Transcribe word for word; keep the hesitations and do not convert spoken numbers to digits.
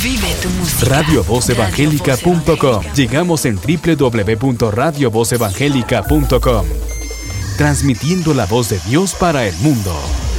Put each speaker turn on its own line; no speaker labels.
Vive tu música.
radio voz evangélica punto com. Llegamos en doble u doble u doble u punto radio voz evangélica punto com. Transmitiendo la voz de Dios para el mundo.